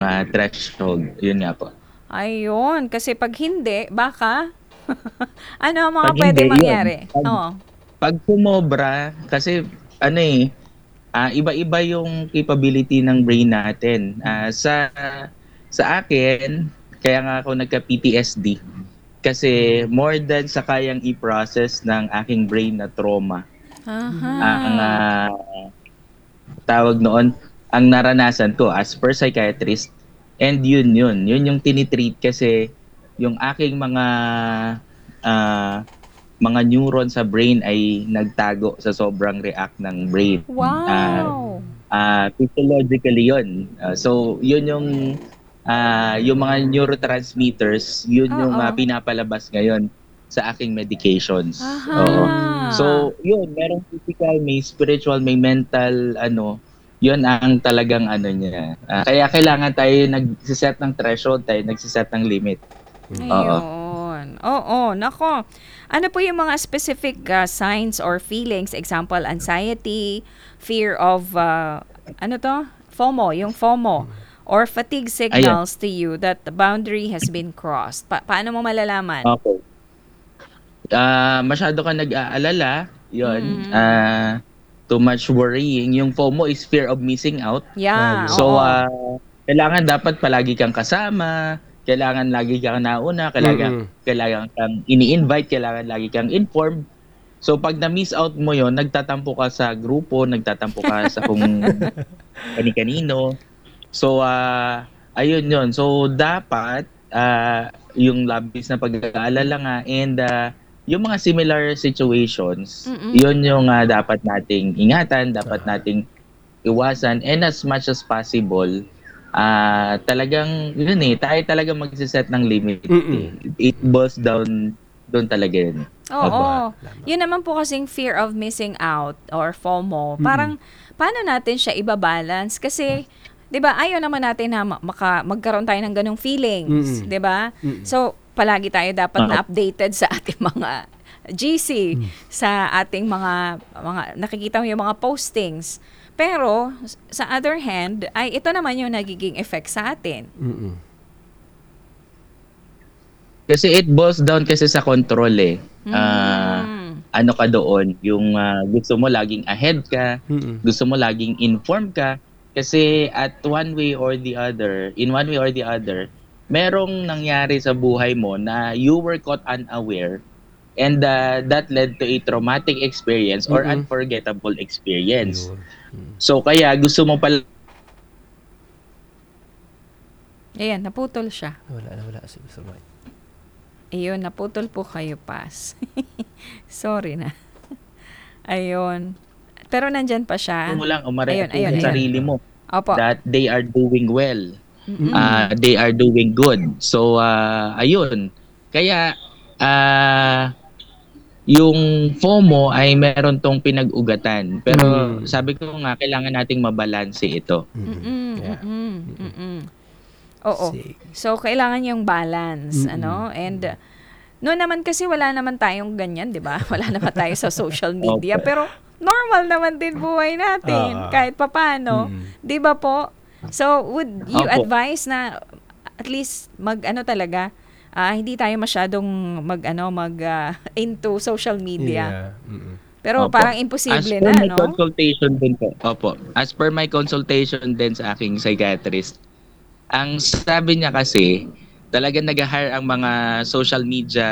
threshold. Yun nga po. Ayun, kasi 'pag hindi, baka ano ang mga 'Pag hindi, puwedeng yun. mangyari? Oo. 'Pag sumobra kasi ano, iba-iba yung capability ng brain natin. Sa akin, kaya nga ako nagka-PTSD kasi more than sa kayang i-process ng aking brain na trauma, ang, Aha. tawag noon, ang naranasan ko as per psychiatrist, and yun yung tinitreat kasi yung aking ah, mga neuron sa brain ay nagtago sa sobrang react ng brain. Wow! Physiologically yun. So, yun yung mga neurotransmitters, yun yung Oo. pinapalabas ngayon sa aking medications. Oo. Aha. So, yun, merong physical, may spiritual, may mental, yun ang talagang ano niya. Kaya kailangan tayo nagsiset ng threshold, tayo nagsiset ng limit. Oo. Ayun. Oo, naku. Ano po yung mga specific, signs or feelings, example, anxiety, fear of, ano 'to, FOMO, yung FOMO, or fatigue Ayun. signals to you that the boundary has been crossed? Paano mo malalaman? Okay. Masyado ka nag-aalala, yun. Mm. Too much worrying. Yung FOMO is fear of missing out. Yeah, Yun. So, oo. kailangan dapat palagi kang kasama, kailangan lagi kang nauna, kailangan, Mm. kailangan kang ini-invite, kailangan lagi kang informed. So, pag na-miss out mo yon, nagtatampo ka sa grupo, nagtatampo ka sa kung kani-kanino. So, ayun yun. So, dapat, yung labis na pag-aalala nga and yung mga similar situations, Mm. yun yung dapat nating ingatan, dapat nating iwasan, and as much as possible, talagang yun tayo talaga magse-set ng limit Mm. eh. It boils down doon talaga yun. Opo. Oo. Tama. Yun naman po kasing fear of missing out or FOMO, Mm. parang paano natin siya iba-balance? Kasi, 'di ba, ayaw naman natin na magkaroon tayo ng ganong feelings, Mm. 'di ba? Mm. So, palagi tayo dapat Oo. na updated sa ating mga GC, sa ating mga nakikita mo yung mga postings. Pero, sa other hand, ay ito naman yung nagiging effect sa atin. Mm. Kasi it boils down kasi sa control eh. Hmm. Ano ka doon, yung gusto mo laging ahead ka, Mm. gusto mo laging informed ka, kasi at in one way or the other, merong nangyari sa buhay mo na you were caught unaware, and that led to a traumatic experience or Mm. unforgettable experience. Yun. Mm. So kaya gusto mo pala Ayan, naputol siya. Nawala si Mr. White. Ayun, naputol po kayo, Pas. Sorry na. Ayun. Pero nandyan pa siya. mo lang Ayun, umareto ayun, sa ayun. sarili mo Opo. that they are doing well. Mm-mm. They are doing good. So, ayun. Kaya, yung FOMO ay meron tong pinag-ugatan. Pero Mm. sabi ko nga, kailangan nating mabalanse ito. Mm-mm. Yeah. Mm-mm. Mm-mm. Oo. Sige. So, kailangan yung balance, Mm-mm. And, no naman kasi wala naman tayong ganyan, di ba? Wala naman tayo sa social media. Opo. Pero, normal naman din buhay natin. Ah. Kahit papano. Mm. Di ba po? So, would you Opo. advise na at least talaga, hindi tayo masyadong into social media. Yeah. Mm. Pero Opo. parang As imposible per na, my no? consultation din po. Opo. As per my consultation din sa aking psychiatrist, ang sabi niya kasi, talagang nag-hire ang mga social media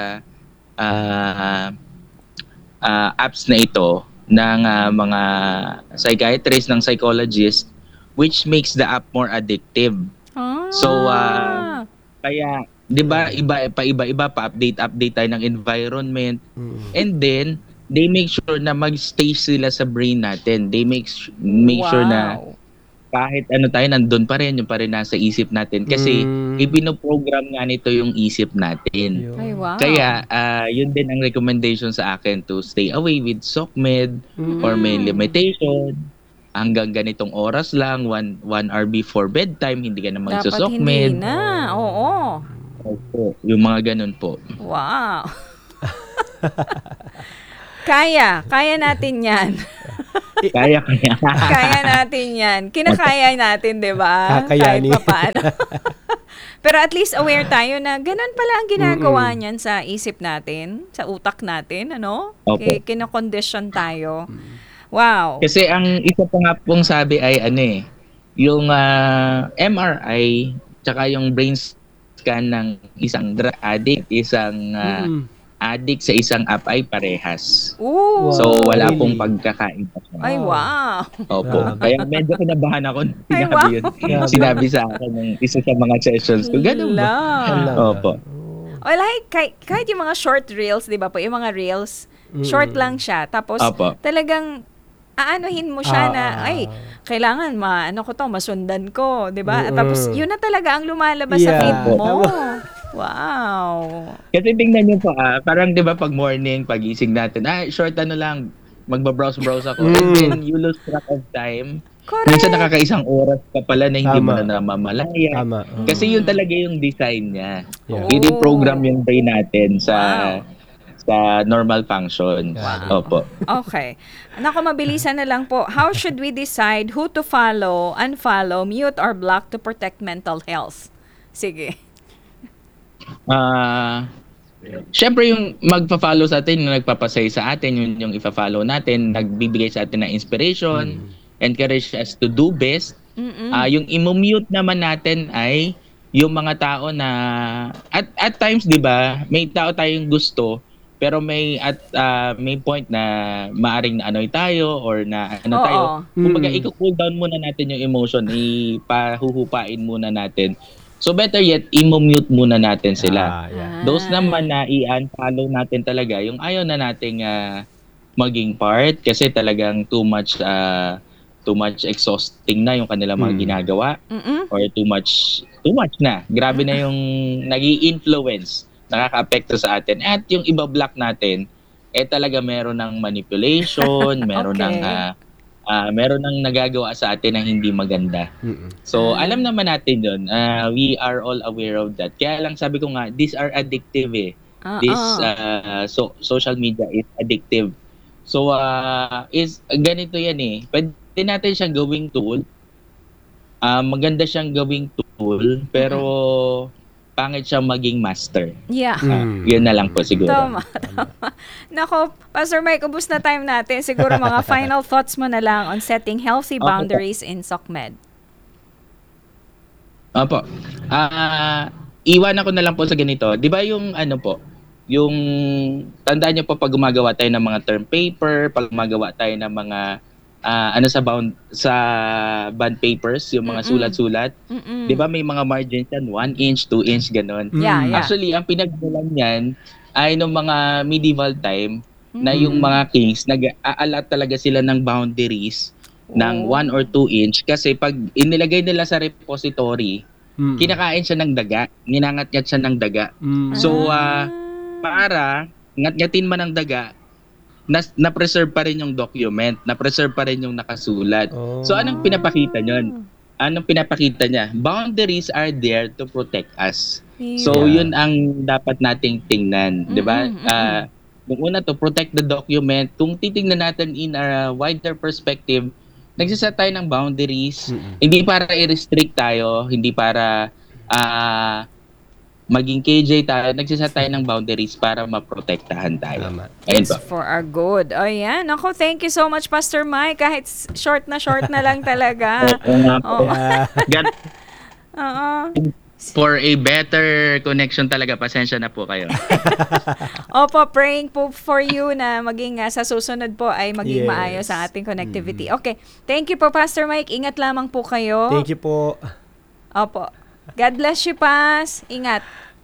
ah, apps na ito ng mga psychiatrist, ng psychologist, which makes the app more addictive. So, Ah. kaya, 'di ba, iba-iba pa update tayo ng environment, Mm. and then they make sure na mag-stay sila sa brain natin. They make sure na Wow. kahit ano tayo, nandun pa rin, yung pa rin nasa isip natin. Kasi ipinoprogram nga nito yung isip natin. Ay, Yun. wow. Kaya yun din ang recommendation sa akin, to stay away with SOCMED or may limitation. Hanggang ganitong oras lang, 1 hour before bedtime, hindi ka na Dapat hindi magsusokmed. na. Oo. Opo, yung mga ganun po. Wow. Kaya natin yan. Kaya. Kaya natin yan. Kinakaya natin, di ba? Kahit Kakayanin. papaano. Pero at least aware tayo na ganun pala ang ginagawa niyan sa isip natin, sa utak natin, ano? Opo. Kinakondisyon tayo. Wow. Kasi ang isa pa nga pong sabi ay yung MRI tsaka yung brain scan ng isang drug addict, isang addict sa isang app ay parehas. Ooh. So wala Really? pong pagkakaiba. Ay, wow. Opo. Grabe. Kaya medyo kinabahan ako nung Ay, sinabi wow. yun. Grabe. Sinabi sa akin ng isa sa mga sessions ko. Ganun ba? Hala. Opo. Well, kahit yung mga short reels, di ba po, yung mga reels, short lang siya. Tapos, Opo. talagang, aanuhin mo siya na, ay, kailangan masundan ko, di ba? Tapos, yun na talaga ang lumalabas sa Yeah. feed mo. Tama. Wow. Kasi tingnan nyo po, parang di ba pag morning, pagising natin, short lang, magbabrowse-browse ako. And then you lose track of time. Correct. Minsan nakakaisang oras ka pala na hindi mo Tama. na namamalaya. Tama. Kasi yun talaga yung design niya. Yeah. I-reprogram yung brain natin sa Wow. sa normal functions. Wow. Opo. Okay. Naku, mabilisan na lang po. How should we decide who to follow, unfollow, mute, or block to protect mental health? Sige. Syempre yung magpa-follow sa atin, yung nagpapasay sa atin, yung ipa-follow natin, nagbibigay sa atin ng inspiration, encourage us to do best. Yung i-mute naman natin ay yung mga tao na at times 'di ba, may tao tayong gusto pero may point na maaring na anoy tayo or na Oo. tayo. Kumbaga i-cool down muna natin yung emotion, ipahuhupain muna natin. So better yet, i-mute muna natin sila. Yeah. Those naman na i-unfollow natin talaga, yung ayaw na nating maging part kasi talagang too much exhausting na yung kanilang mga ginagawa or too much na. Grabe na yung nag-i-influence, nakaka-apekto sa atin. At yung iba-block natin, talaga meron ng manipulation, meron Okay. meron ng nagagawa sa atin na hindi maganda. So, alam naman natin yun. We are all aware of that. Kaya lang sabi ko nga, these are addictive This social media is addictive. So, is ganito yan Pwede natin siyang gawing tool. Maganda siyang gawing tool, pero pangit siyang maging master. Yeah. Yun na lang po siguro. Tama. Nako, Pastor Mike, ubus na time natin. Siguro mga final thoughts mo na lang on setting healthy boundaries in SOCMED. Opo. Iwan ako na lang po sa ganito. 'Di ba yung yung tandaan niyo po pag gumagawa tayo ng mga term paper, pag gumagawa tayo ng mga sa bond papers, yung mga sulat-sulat. 'Di ba may mga margins yan, 1 inch, 2 inch ganon. Yeah. Actually, ang pinagmulan niyan ay nung mga medieval time na yung mga kings nag-aalat talaga sila ng boundaries ng 1 or 2 inch kasi pag inilagay nila sa repository, kinakain siya ng daga, ninangat-ngat siya ng daga. So, para ngat-ngatin man ng daga, na-preserve pa rin yung document, na-preserve pa rin yung nakasulat. So, anong pinapakita niyon? Anong pinapakita niya? Boundaries are there to protect us. So, yun ang dapat nating tingnan, 'di ba? Yung una to protect the document. Kung titingnan natin in a wider perspective, nagsiset tayo ng boundaries, hindi para i-restrict tayo, hindi para maging KJ tayo, nagsiset tayo ng boundaries para maprotektahan tayo. Tama. Ayun It's po. for our good. O yan. Ako, thank you so much, Pastor Mike. Kahit short na lang talaga. Oo nga po. God, Oo. for a better connection talaga, pasensya na po kayo. Opo, praying po for you na maging sa susunod po ay maging Yes. maayos ang ating connectivity. Okay. Thank you po, Pastor Mike. Ingat lamang po kayo. Thank you po. Opo. God bless you, Pas. Ingat.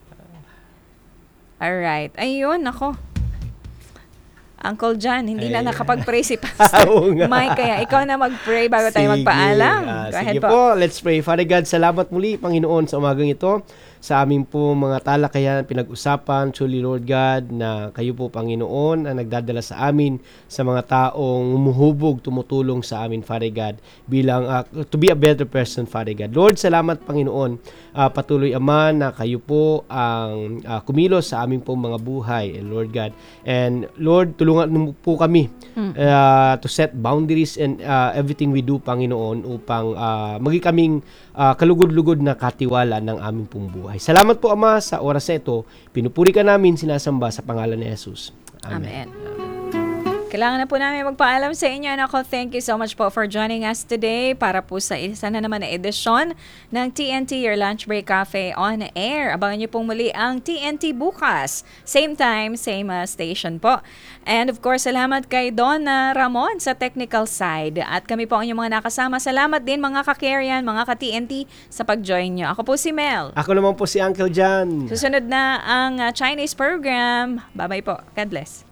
Alright. Ayun, nako. Uncle John, hindi na nakapag-pray si Pastor Oo nga. Mike. Kaya ikaw na mag-pray bago tayo magpaalam. Go ahead Sige po. po, let's pray. Father God, salamat muli, Panginoon, sa umagang ito. Sa aming po mga talakayan, pinag-usapan, truly Lord God, na kayo po, Panginoon, ang nagdadala sa amin sa mga taong umuhubog, tumutulong sa amin, Father God, bilang to be a better person, Father God. Lord, salamat, Panginoon. Patuloy, Ama, na kayo po ang kumilos sa aming po mga buhay, Lord God. And Lord, tulungan tulungan mo po kami to set boundaries and everything we do, Panginoon, upang maging kaming kalugod-lugod na katiwala ng aming pong buhay. Salamat po, Ama, sa oras na ito. Pinupuri ka namin, sinasamba sa pangalan ni Jesus. Amen. Kailangan na po namin magpaalam sa inyo. Ako, thank you so much po for joining us today para po sa isa na naman na edisyon ng TNT Your Lunch Break Cafe on Air. Abangan niyo pong muli ang TNT bukas. Same time, same station po. And of course, salamat kay Don Ramon sa technical side. At kami po ang inyong mga nakasama. Salamat din mga ka-Carrian, mga ka-TNT sa pag-join niyo. Ako po si Mel. Ako naman po si Uncle John. Susunod na ang Chinese program. Bye-bye po. God bless.